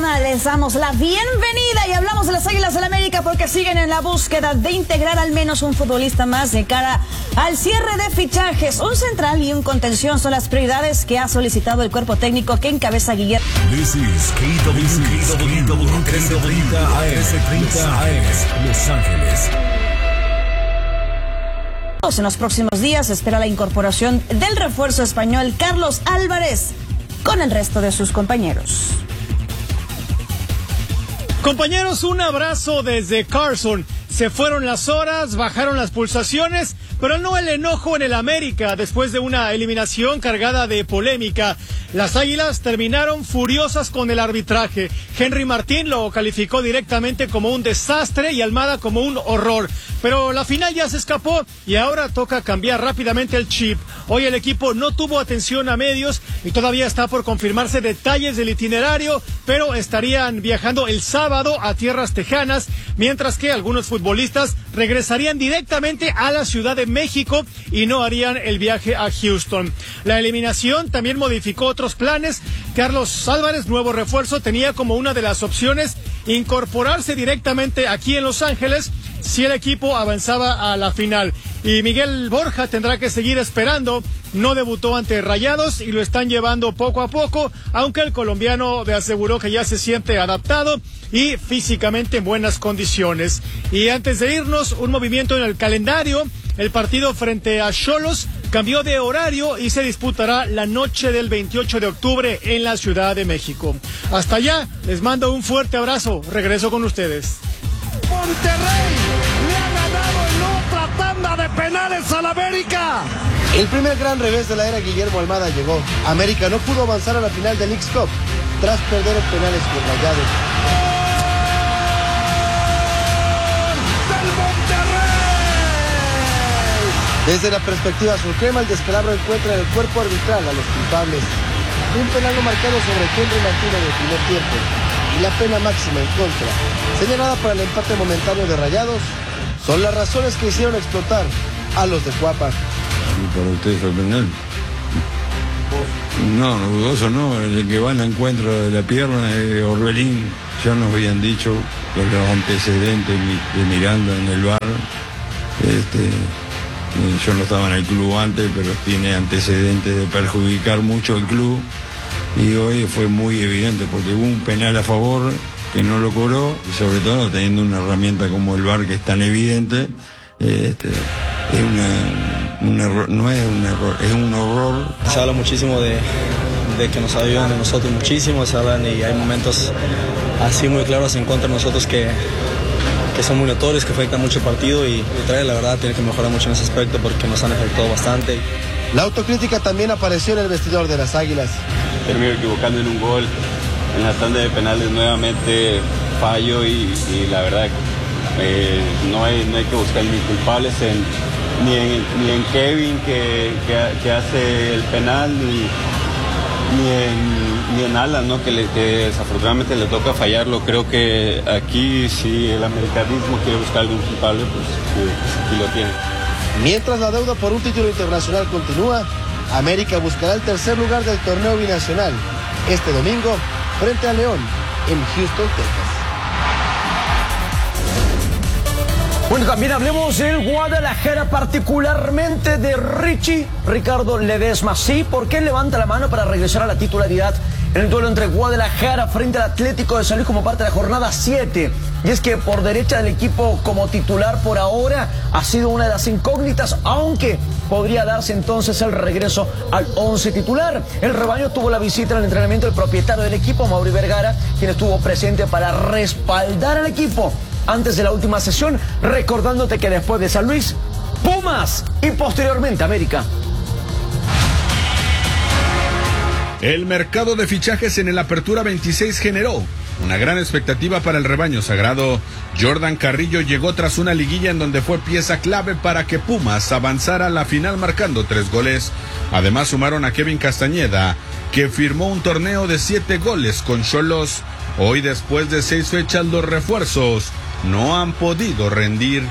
programa les damos la bienvenida y hablamos de las Águilas del América porque siguen en la búsqueda de integrar al menos un futbolista más de cara al cierre de fichajes. Un central y un contención son las prioridades que ha solicitado el cuerpo técnico que encabeza Guillermo. This is KW 1330 AM, Los Ángeles. En los próximos días se espera la incorporación del refuerzo español Carlos Álvarez con el resto de sus compañeros. Compañeros, un abrazo desde Carson. Se fueron las horas, bajaron las pulsaciones, pero no el enojo en el América después de una eliminación cargada de polémica. Las Águilas terminaron furiosas con el arbitraje. Henry Martín lo calificó directamente como un desastre y Almada como un horror. Pero la final ya se escapó y ahora toca cambiar rápidamente el chip. Hoy el equipo no tuvo atención a medios y todavía está por confirmarse detalles del itinerario, pero estarían viajando el sábado a tierras tejanas, mientras que algunos futbolistas regresarían directamente a la Ciudad de México y no harían el viaje a Houston. La eliminación también modificó otros planes. Carlos Álvarez, nuevo refuerzo, tenía como una de las opciones incorporarse directamente aquí en Los Ángeles si el equipo avanzaba a la final. Y Miguel Borja tendrá que seguir esperando. No debutó ante Rayados y lo están llevando poco a poco, aunque el colombiano le aseguró que ya se siente adaptado y físicamente en buenas condiciones. Y antes de irnos, un movimiento en el calendario. El partido frente a Xolos cambió de horario y se disputará la noche del 28 de octubre en la Ciudad de México. Hasta allá, les mando un fuerte abrazo. Regreso con ustedes. Monterrey le ha ganado en otra tanda de penales al América. El primer gran revés de la era Guillermo Almada llegó. América no pudo avanzar a la final del Leagues Cup tras perder en penales con Rayados. ¡Del Monterrey! Desde la perspectiva azulcrema, el descalabro encuentra en el cuerpo arbitral a los culpables. Un penal no marcado sobre Henry Martín en el primer tiempo y la pena máxima en contra, señalada para el empate momentáneo de Rayados, son las razones que hicieron explotar a los de Cuapa. ¿Y para ustedes fue penal? No, dudoso no, el que va al encuentro de la pierna es Orbelín. Ya nos habían dicho los antecedentes de Miranda en el bar. Yo no estaba en el club antes, pero tiene antecedentes de perjudicar mucho el club. Y hoy fue muy evidente porque hubo un penal a favor que no lo cobró, y sobre todo teniendo una herramienta como el VAR que es tan evidente, es un error, no es un error, es un horror. Se habla muchísimo de que nos ayudan a nosotros muchísimo, se hablan y hay momentos así muy claros en contra de nosotros que son muy notorios, que afectan mucho el partido y trae la verdad tiene que mejorar mucho en ese aspecto porque nos han afectado bastante. La autocrítica también apareció en el vestidor de las Águilas. Termino equivocando en un gol, en la tanda de penales nuevamente fallo y la verdad no hay que buscar ni culpables ni en Kevin que hace el penal ni en Alan, ¿no? que desafortunadamente le toca fallarlo. Creo que aquí si el americanismo quiere buscar algún culpable, pues aquí lo tiene. Mientras la deuda por un título internacional continúa, América buscará el tercer lugar del torneo binacional este domingo frente a León en Houston, Texas. Bueno, también hablemos del Guadalajara, particularmente de Ricardo Ledesma. Sí, ¿por qué levanta la mano para regresar a la titularidad en el duelo entre Guadalajara frente al Atlético de San Luis como parte de la jornada 7? Y es que por derecha del equipo como titular por ahora ha sido una de las incógnitas, aunque podría darse entonces el regreso al 11 titular. El rebaño tuvo la visita al entrenamiento del propietario del equipo, Mauri Vergara, quien estuvo presente para respaldar al equipo antes de la última sesión, recordándote que después de San Luis, Pumas y posteriormente América. El mercado de fichajes en el Apertura 26 generó una gran expectativa para el rebaño sagrado. Jordan Carrillo llegó tras una liguilla en donde fue pieza clave para que Pumas avanzara a la final marcando 3 goles. Además sumaron a Kevin Castañeda, que firmó un torneo de 7 goles con Xolos. Hoy, después de 6 fechas, los refuerzos no han podido rendir.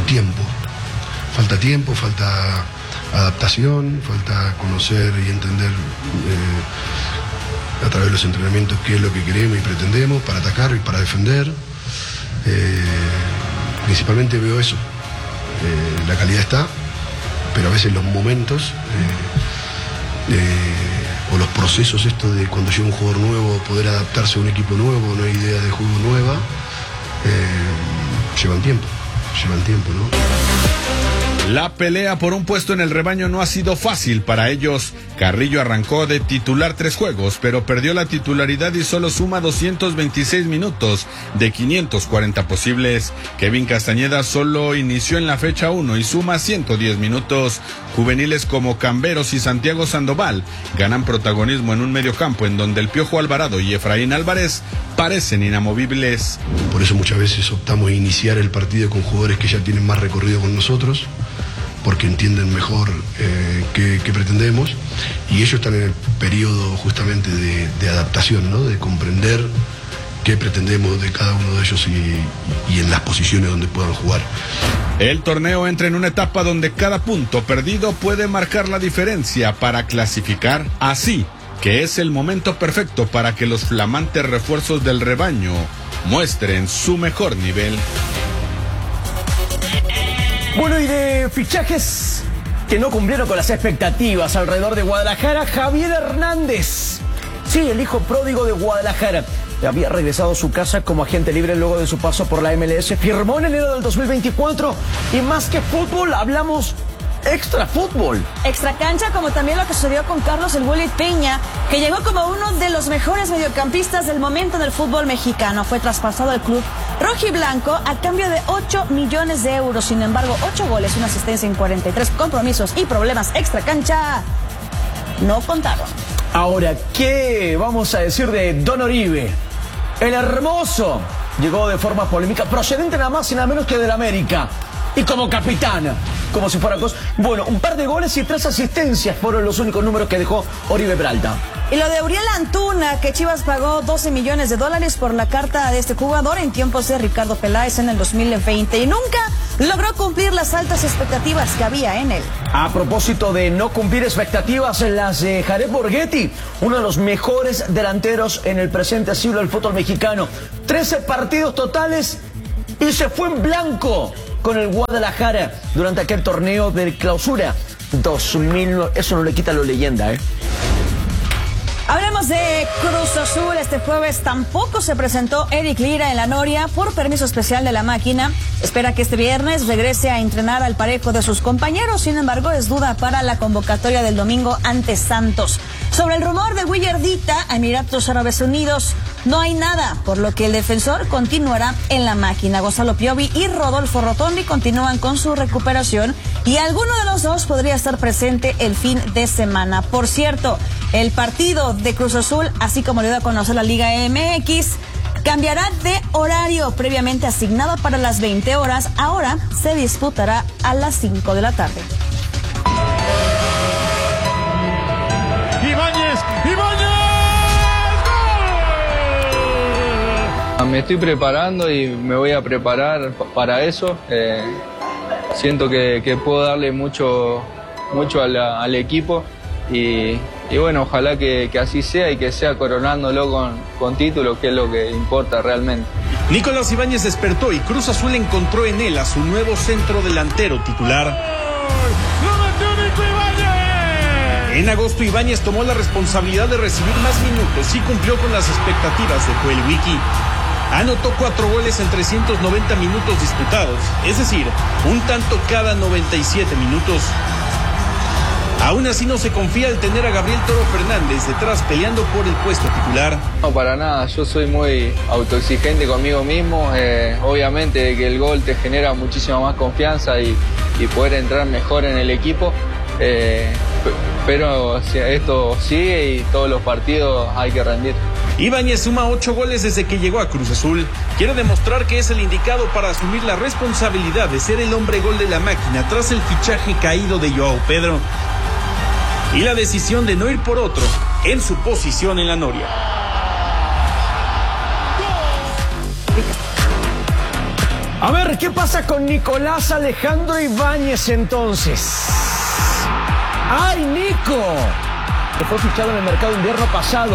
Tiempo, falta adaptación, falta conocer y entender a través de los entrenamientos qué es lo que queremos y pretendemos para atacar y para defender. Principalmente veo eso. La calidad está, pero a veces los momentos o los procesos estos de cuando llega un jugador nuevo, poder adaptarse a un equipo nuevo, una idea de juego nueva, llevan tiempo, ¿no? La pelea por un puesto en el rebaño no ha sido fácil para ellos. Carrillo arrancó de titular 3 juegos, pero perdió la titularidad y solo suma 226 minutos de 540 posibles. Kevin Castañeda solo inició en la fecha 1 y suma 110 minutos. Juveniles como Camberos y Santiago Sandoval ganan protagonismo en un mediocampo en donde el Piojo Alvarado y Efraín Álvarez parecen inamovibles. Por eso muchas veces optamos a iniciar el partido con jugadores que ya tienen más recorrido con nosotros, porque entienden mejor qué pretendemos, y ellos están en el periodo justamente de adaptación, ¿no? De comprender qué pretendemos de cada uno de ellos y en las posiciones donde puedan jugar. El torneo entra en una etapa donde cada punto perdido puede marcar la diferencia para clasificar, así que es el momento perfecto para que los flamantes refuerzos del rebaño muestren su mejor nivel. Bueno, y de fichajes que no cumplieron con las expectativas alrededor de Guadalajara, Javier Hernández. Sí, el hijo pródigo de Guadalajara. Había regresado a su casa como agente libre luego de su paso por la MLS. Firmó en enero del 2024 y más que fútbol, hablamos extra fútbol. Extra cancha, como también lo que sucedió con Carlos el Willy Peña, que llegó como uno de los mejores mediocampistas del momento del fútbol mexicano. Fue traspasado al club rojiblanco a cambio de 8 millones de euros. Sin embargo, 8 goles, una asistencia en 43 compromisos y problemas extra cancha no contaron. Ahora, ¿qué vamos a decir de Don Oribe? El hermoso llegó de forma polémica, procedente nada más y nada menos que del América. Y como capitana, como si fuera cosa. Bueno, un par de goles y 3 asistencias fueron los únicos números que dejó Oribe Peralta. Y lo de Uriel Antuna, que Chivas pagó $12 millones por la carta de este jugador en tiempos de Ricardo Peláez en el 2020 y nunca logró cumplir las altas expectativas que había en él. A propósito de no cumplir expectativas, las de Jared Borghetti, uno de los mejores delanteros en el presente siglo del fútbol mexicano. 13 partidos totales y se fue en blanco con el Guadalajara durante aquel torneo de clausura 2009. Eso no le quita lo leyenda, Hablemos de Cruz Azul. Este jueves tampoco se presentó Eric Lira en la Noria por permiso especial de la máquina. Espera que este viernes regrese a entrenar al parejo de sus compañeros. Sin embargo, es duda para la convocatoria del domingo ante Santos. Sobre el rumor de Willardita a Emiratos Árabes Unidos, no hay nada, por lo que el defensor continuará en la máquina. Gonzalo Piovi y Rodolfo Rotondi continúan con su recuperación y alguno de los dos podría estar presente el fin de semana. Por cierto, el partido de Cruz Azul, así como le dio a conocer la Liga MX, cambiará de horario previamente asignado para las 20 horas. Ahora se disputará a las 5 de la tarde. Me estoy preparando y me voy a preparar para eso. Siento que puedo darle mucho al equipo y bueno, ojalá que así sea y que sea coronándolo con título, que es lo que importa realmente. Nicolás Ibáñez despertó y Cruz Azul encontró en él a su nuevo centro delantero titular. En agosto, Ibáñez tomó la responsabilidad de recibir más minutos y cumplió con las expectativas de Joel Wiki. Anotó 4 goles en 390 minutos disputados, es decir, un tanto cada 97 minutos. Aún así no se confía al tener a Gabriel Toro Fernández detrás peleando por el puesto titular. No, para nada, yo soy muy autoexigente conmigo mismo. Obviamente que el gol te genera muchísima más confianza y poder entrar mejor en el equipo. Pero esto sigue y todos los partidos hay que rendir. Ibáñez suma 8 goles desde que llegó a Cruz Azul. Quiere demostrar que es el indicado para asumir la responsabilidad de ser el hombre gol de la máquina tras el fichaje caído de Joao Pedro y la decisión de no ir por otro en su posición en la Noria. A ver, ¿qué pasa con Nicolás Alejandro Ibáñez entonces? ¡Ay, Nico! Que fue fichado en el mercado invierno pasado.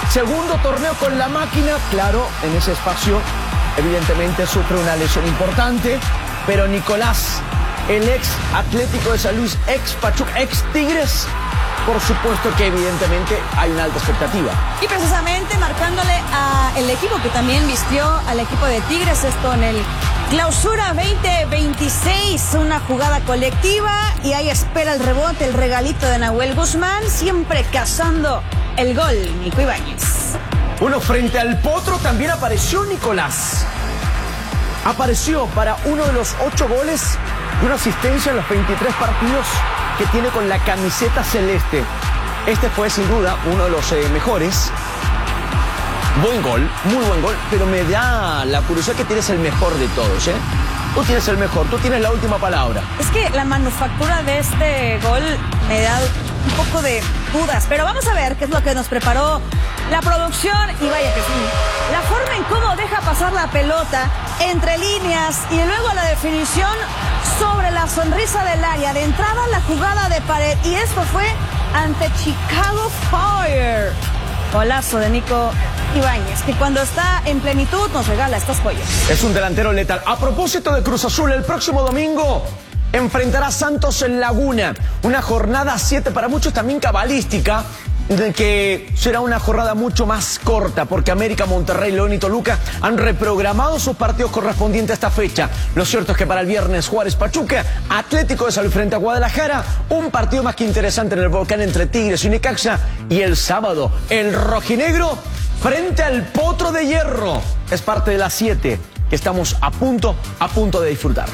segundo torneo con la máquina. Claro, en ese espacio evidentemente sufre una lesión importante, pero Nicolás, el ex Atlético de San Luis, ex Pachuca, ex Tigres, por supuesto que evidentemente hay una alta expectativa. Y precisamente marcándole al equipo que también vistió al equipo de Tigres, esto en el Clausura 2026, una jugada colectiva y ahí espera el rebote, el regalito de Nahuel Guzmán, siempre cazando el gol, Nico Ibáñez. Bueno, frente al Potro también apareció Nicolás. Apareció para uno de los 8 goles y una asistencia en los 23 partidos que tiene con la camiseta celeste. Este fue sin duda uno de los mejores. Buen gol, muy buen gol, pero me da la curiosidad que tienes el mejor de todos, ¿eh? Tú tienes el mejor, tú tienes la última palabra. Es que la manufactura de este gol me da un poco de dudas, pero vamos a ver qué es lo que nos preparó la producción y vaya que sí. La forma en cómo deja pasar la pelota entre líneas y luego la definición sobre la sonrisa del área. De entrada la jugada de pared y esto fue ante Chicago Fire. Golazo de Nico Ibáñez, que cuando está en plenitud nos regala estas joyas. Es un delantero letal. A propósito de Cruz Azul, el próximo domingo enfrentará a Santos en Laguna. Una jornada 7 para muchos también cabalística, de que será una jornada mucho más corta, porque América, Monterrey, León y Toluca han reprogramado sus partidos correspondientes a esta fecha. Lo cierto es que para el viernes Juárez Pachuca, Atlético de San Luis frente a Guadalajara, un partido más que interesante en el Volcán entre Tigres y Necaxa, y el sábado el rojinegro frente al Potro de Hierro. Es parte de las 7 que estamos a punto de disfrutar.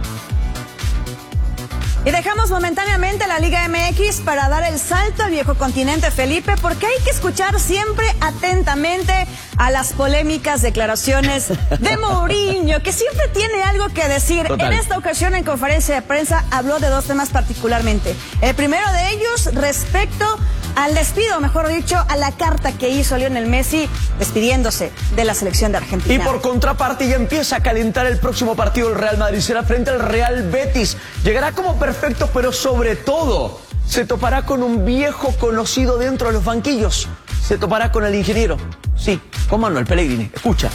Y dejamos momentáneamente la Liga MX para dar el salto al viejo continente, Felipe, porque hay que escuchar siempre atentamente a las polémicas declaraciones de Mourinho, que siempre tiene algo que decir. Total. En esta ocasión, en conferencia de prensa, habló de 2 temas particularmente. El primero de ellos, respecto al despido, mejor dicho, a la carta que hizo Lionel Messi despidiéndose de la selección de Argentina. Y por contraparte ya empieza a calentar el próximo partido del Real Madrid. Será frente al Real Betis. Llegará como perfecto, pero sobre todo se topará con un viejo conocido dentro de los banquillos. Se topará con el ingeniero. Sí, con Manuel Pellegrini. Escucha.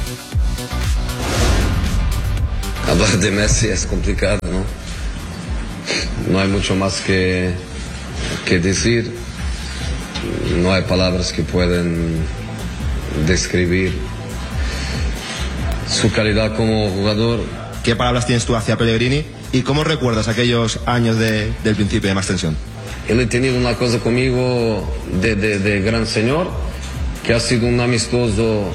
Hablar de Messi es complicado, ¿no? No hay mucho más que decir. No hay palabras que pueden describir su calidad como jugador. ¿Qué palabras tienes tú hacia Pellegrini y cómo recuerdas aquellos años del principio de Más Tensión? Él ha tenido una cosa conmigo de gran señor, que ha sido un amistoso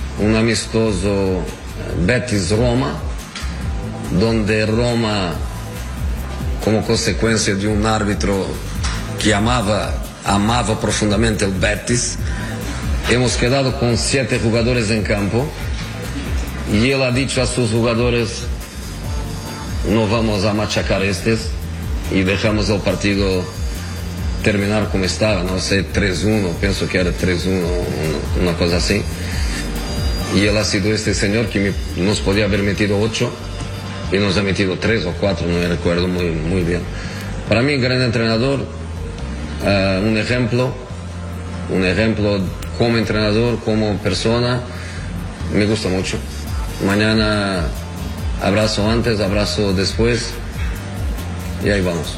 Betis-Roma, donde Roma, como consecuencia de un árbitro que amaba profundamente el Betis, hemos quedado con 7 jugadores en campo y él ha dicho a sus jugadores: no vamos a machacar estos, y dejamos el partido terminar como estaba, no sé, 3-1, pienso que era 3-1, una cosa así. Y él ha sido este señor que nos podía haber metido 8 y nos ha metido 3 o 4, no me recuerdo muy bien. Para mí, gran entrenador, un ejemplo como entrenador, como persona, me gusta mucho. Mañana abrazo antes, abrazo después y ahí vamos.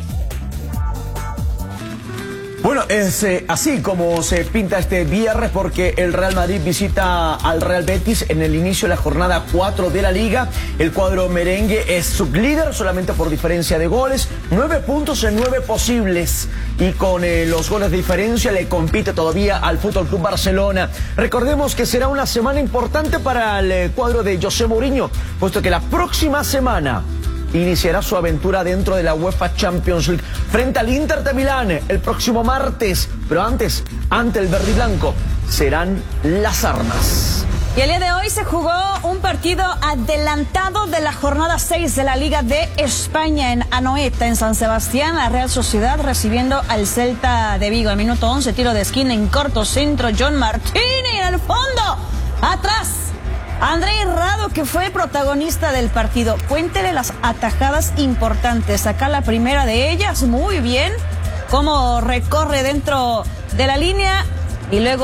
Bueno, es así como se pinta este viernes, porque el Real Madrid visita al Real Betis en el inicio de la jornada 4 de la Liga. El cuadro merengue es sublíder solamente por diferencia de goles, 9 puntos en 9 posibles, y con los goles de diferencia le compite todavía al Fútbol Club Barcelona. Recordemos que será una semana importante para el cuadro de José Mourinho, puesto que la próxima semana iniciará su aventura dentro de la UEFA Champions League frente al Inter de Milán el próximo martes. Pero antes, ante el verde y blanco, serán las armas. Y el día de hoy se jugó un partido adelantado de la jornada 6 de la Liga de España en Anoeta, en San Sebastián. La Real Sociedad recibiendo al Celta de Vigo. Al minuto 11, tiro de esquina en corto centro, John Martini en el fondo. Atrás, André Rado, que fue protagonista del partido. Cuéntele las atajadas importantes. Acá la primera de ellas, muy bien, cómo recorre dentro de la línea y luego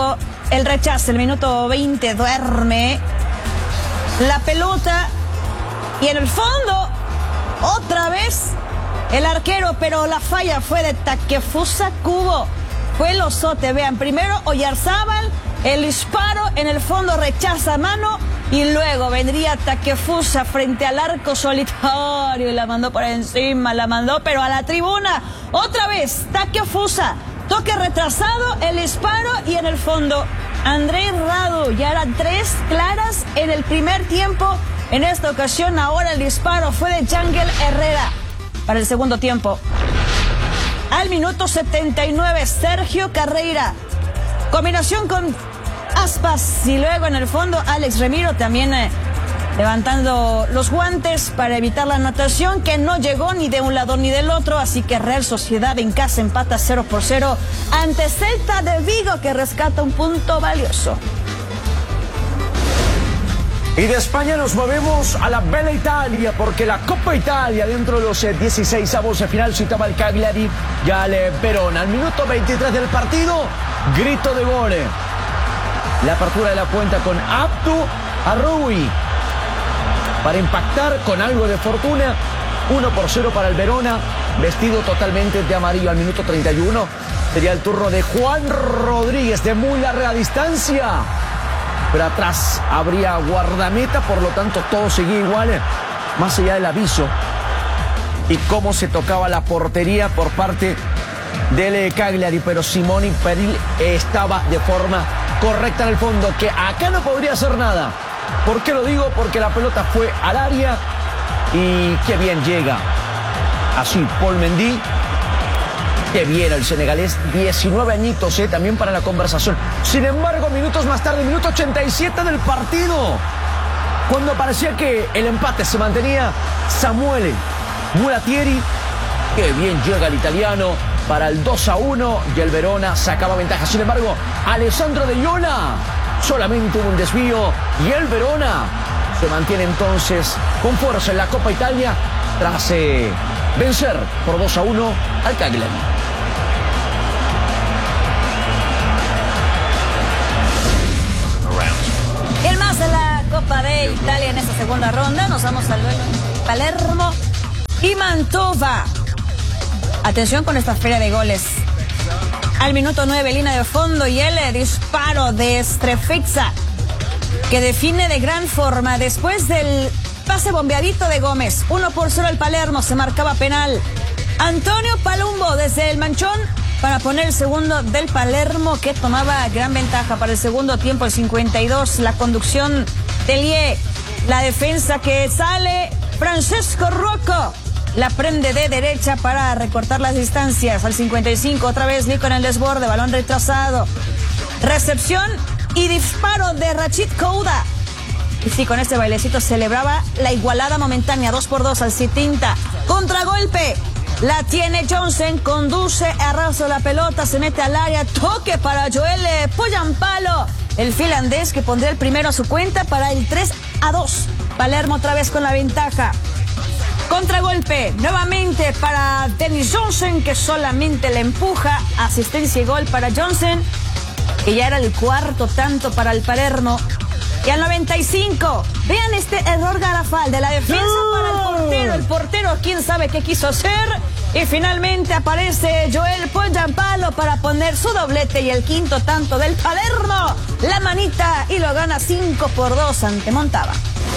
el rechace, el minuto 20, duerme la pelota y en el fondo, otra vez el arquero, pero la falla fue de Takefusa Kubo. Fue el Osote, vean, primero Oyarzábal, el disparo en el fondo rechaza mano y luego vendría Takefusa frente al arco solitario y la mandó por encima, la mandó pero a la tribuna. Otra vez Takefusa, toque retrasado, el disparo y en el fondo Andrei Radu. Ya eran 3 claras en el primer tiempo. En esta ocasión ahora el disparo fue de Yangel Herrera para el segundo tiempo. Al minuto 79, Sergio Carreira. Combinación con Aspas y luego en el fondo Alex Remiro también levantando los guantes para evitar la anotación que no llegó ni de un lado ni del otro. Así que Real Sociedad en casa empata 0-0 ante Celta de Vigo, que rescata un punto valioso. Y de España nos movemos a la Bella Italia, porque la Copa Italia, dentro de los 16avos de final, citaba al Cagliari y al Verona. Al minuto 23 del partido, grito de gol. La apertura de la cuenta con Abdu Arrui para impactar con algo de fortuna. 1-0 para el Verona, vestido totalmente de amarillo. Al minuto 31 sería el turno de Juan Rodríguez de muy larga distancia, pero atrás habría guardameta, por lo tanto todo seguía igual, más allá del aviso y cómo se tocaba la portería por parte del Cagliari, pero Simone Peril estaba de forma correcta en el fondo, que acá no podría hacer nada. ¿Por qué lo digo? Porque la pelota fue al área y qué bien llega así Paul Mendy. Qué bien el senegalés, 19 añitos, también para la conversación. Sin embargo, minutos más tarde, minuto 87 del partido, cuando parecía que el empate se mantenía, Samuele Muratieri, qué bien llega el italiano para el 2-1 y el Verona sacaba ventaja. Sin embargo, Alessandro De Jona solamente hubo un desvío y el Verona se mantiene entonces con fuerza en la Copa Italia tras vencer por 2-1 al Cagliari. El más de la Copa de Italia en esta segunda ronda. Nos vamos al duelo Palermo y Mantova. Atención con esta feria de goles. Al minuto 9, línea de fondo y el disparo de Strefixa, que define de gran forma después del pase bombeadito de Gómez. 1-0 al Palermo, se marcaba penal. Antonio Palumbo desde el manchón para poner el segundo del Palermo, que tomaba gran ventaja para el segundo tiempo, el 52. La conducción de Lie, la defensa que sale, Francesco Rocco la prende de derecha para recortar las distancias. Al 55, otra vez Lie con el desborde, balón retrasado, recepción y disparo de Rachid Kouda. Y sí, con este bailecito celebraba la igualada momentánea, 2-2 al 70. Contragolpe, la tiene Johnson, conduce, arrastra la pelota, se mete al área, toque para Joel Poyampalo, el finlandés, que pondría el primero a su cuenta para el 3-2. Palermo otra vez con la ventaja. Contragolpe, nuevamente para Dennis Johnson, que solamente le empuja, asistencia y gol para Johnson, que ya era el cuarto tanto para el Palermo. Y al 95, vean este error garrafal de la defensa para el portero. El portero, quién sabe qué quiso hacer. Y finalmente aparece Joel Poyampalo para poner su doblete y el quinto tanto del Palermo. La manita y lo gana 5-2 ante Montava.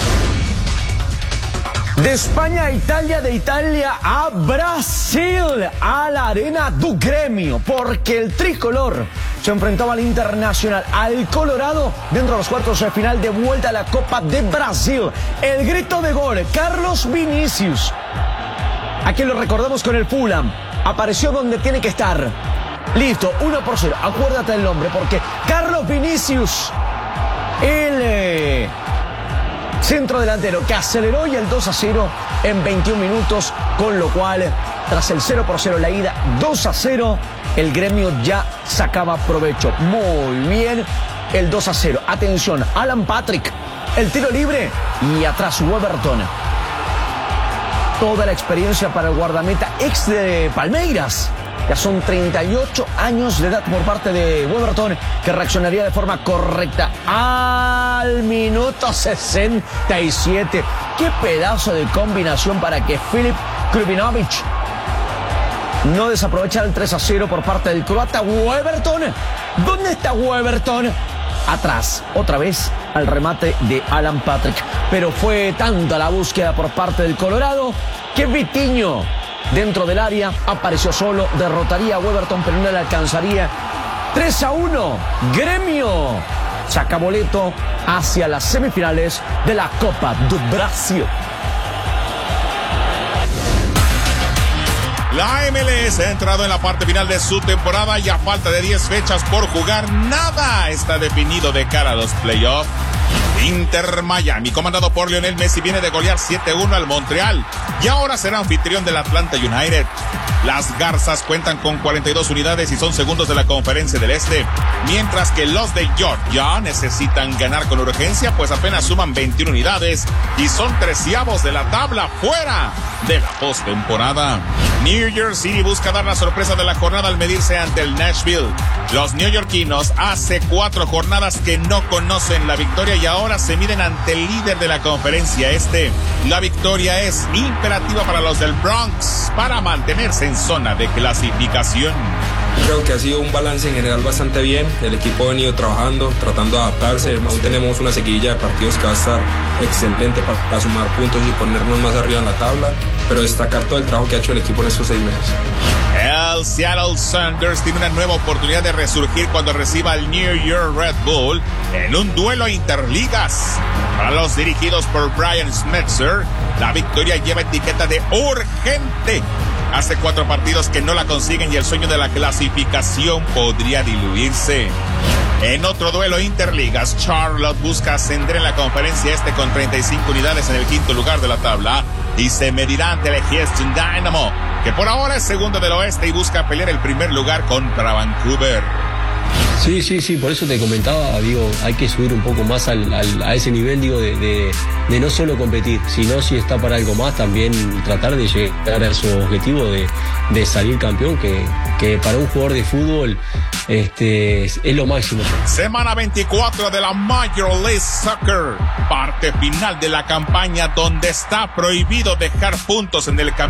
De España a Italia, de Italia a Brasil, a la Arena do Grêmio, porque el tricolor se enfrentaba al Internacional, al Colorado, dentro de los cuartos de final de vuelta a la Copa de Brasil. El grito de gol, Carlos Vinicius, aquí lo recordamos con el Fulham, apareció donde tiene que estar. Listo, 1-0, acuérdate del nombre, porque Carlos Vinicius, el centro delantero que aceleró y el 2-0 en 21 minutos, con lo cual, tras el 0-0 la ida, 2-0, el Gremio ya sacaba provecho. Muy bien, el 2-0. Atención, Alan Patrick, el tiro libre y atrás Weberton. Toda la experiencia para el guardameta ex de Palmeiras, Ya son 38 años de edad por parte de Weberton, que reaccionaría de forma correcta al minuto 67. Qué pedazo de combinación para que Filip Krupinovic no desaprovecha el 3-0 por parte del croata Weberton. ¿Dónde está Weberton? Atrás, otra vez al remate de Alan Patrick. Pero fue tanta la búsqueda por parte del Colorado que Vitinho, dentro del área, apareció solo, derrotaría a Weberton, pero no le alcanzaría. 3-1, Gremio saca boleto hacia las semifinales de la Copa do Brasil. La MLS ha entrado en la parte final de su temporada y a falta de 10 fechas por jugar, nada está definido de cara a los playoffs. Inter Miami, comandado por Lionel Messi, viene de golear 7-1 al Montreal y ahora será anfitrión del Atlanta United. Las Garzas cuentan con 42 unidades y son segundos de la Conferencia del Este, mientras que los de Georgia necesitan ganar con urgencia, pues apenas suman 21 unidades y son 13avos de la tabla, fuera de la postemporada. New York City busca dar la sorpresa de la jornada al medirse ante el Nashville. Los neoyorquinos hace 4 jornadas que no conocen la victoria y ahora se miden ante el líder de la Conferencia Este. La victoria es imperativa para los del Bronx para mantenerse en zona de clasificación. Creo que ha sido un balance en general bastante bien. El equipo ha venido trabajando, tratando de adaptarse. Aún tenemos una seguidilla de partidos que va a estar excelente para sumar puntos y ponernos más arriba en la tabla, pero destacar todo el trabajo que ha hecho el equipo en estos 6 meses. El Seattle Sounders tiene una nueva oportunidad de resurgir cuando reciba al New York Red Bull en un duelo interligas. Para los dirigidos por Brian Schmetzer, la victoria lleva etiqueta de urgente. Hace 4 partidos que no la consiguen y el sueño de la clasificación podría diluirse. En otro duelo interligas, Charlotte busca ascender en la Conferencia Este con 35 unidades en el 5º lugar de la tabla y se medirá ante el Houston Dynamo, que por ahora es segundo del oeste y busca pelear el primer lugar contra Vancouver. Sí, por eso te comentaba, digo, hay que subir un poco más a ese nivel, digo, de no solo competir, sino si está para algo más, también tratar de llegar a su objetivo de salir campeón, que para un jugador de fútbol es lo máximo. Semana 24 de la Major League Soccer, parte final de la campaña donde está prohibido dejar puntos en el camino.